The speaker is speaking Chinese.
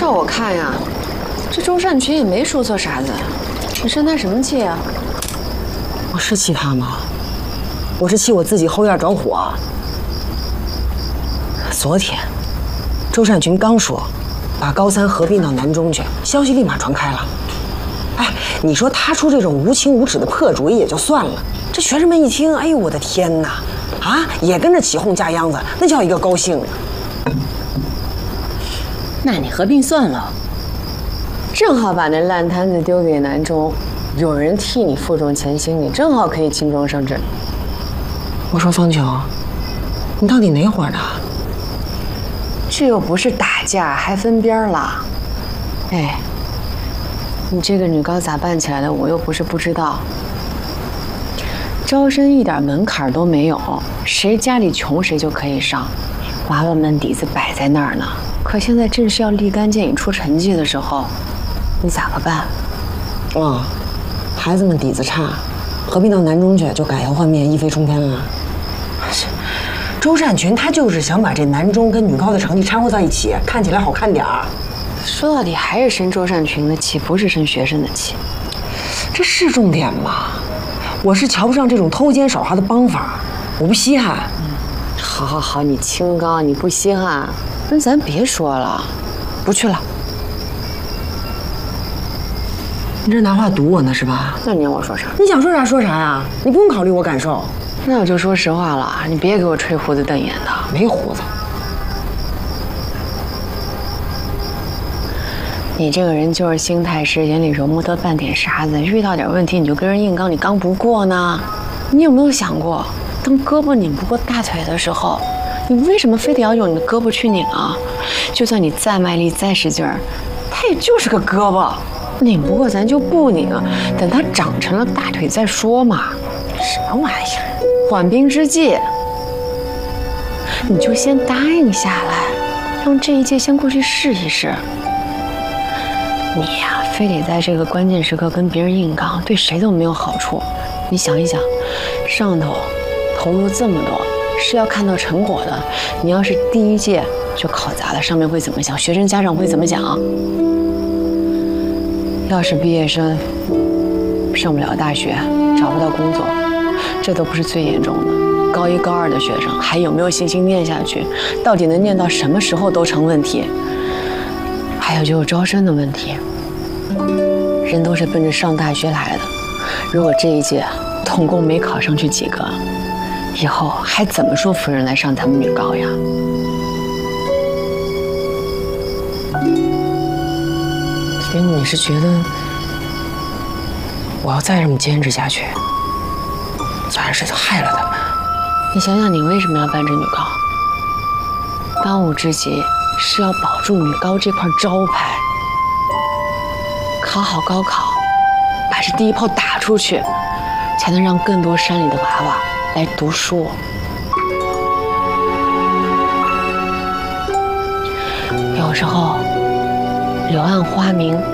照我看呀，这周善群也没说错啥子，你生他什么气啊？ 我是气他吗？我是气我自己后院着火。昨天，周善群刚说把高三合并到南中去，消息立马传开了。哎，你说他出这种无情无耻的破主意也就算了，这学生们一听，哎呦我的天哪，啊，也跟着起哄架秧子，那叫一个高兴啊！ 那你合并算了， 正好把那烂摊子丢给南中，有人替你负重前行，你正好可以轻装上阵。 我说方琼，你到底哪伙的？ 这又不是打架，还分边了。哎，你这个女高咋办起来的？我又不是不知道。招生一点门槛都没有，谁家里穷谁就可以上，娃娃们底子摆在那儿呢。可现在正是要立竿见影出成绩的时候，你咋个办？ 孩子们底子差，合并到南中去就改头换面，一飞冲天了。周善群他就是想把这南中跟女高的成绩掺和在一起，看起来好看点儿。 说到底还是生周善群的气，不是生学生的气。 这是重点吗？我是瞧不上这种偷奸耍滑的帮法，我不稀罕。 好，你清高，你不稀罕，那咱别说了，不去了。 你这拿话堵我呢是吧？ 那你让我说啥？ 你想说啥说啥呀，你不用考虑我感受。 那我就说实话了，你别给我吹胡子瞪眼的。 没胡子。 你这个人就是心态是眼里揉不得半点沙子，遇到点问题你就跟人硬刚，你刚不过呢。你有没有想过，当胳膊拧不过大腿的时候，你为什么非得要用你的胳膊去拧啊？就算你再卖力再使劲儿，它也就是个胳膊，拧不过咱就不拧，等它长成了大腿再说嘛。什么玩意儿？缓兵之计，你就先答应下来，让这一届先过去试一试。你呀，非得在这个关键时刻跟别人硬刚，对谁都没有好处。你想一想，上头投入这么多，是要看到成果的。你要是第一届就考砸了，上面会怎么想？学生家长会怎么讲？要是毕业生上不了大学，找不到工作，这都不是最严重的。高一高二的学生还有没有信心念下去？到底能念到什么时候都成问题。还有就是招生的问题，人都是奔着上大学来的。如果这一届统共没考上去几个，以后还怎么说服人来上咱们女高呀？ 林母，你是觉得我要再这么坚持下去，反而是害了他们？ 你想想，你为什么要办这女高？当务之急是要保住女高这块招牌，考好高考，把这第一炮打出去，才能让更多山里的娃娃来读书。有时候柳暗花明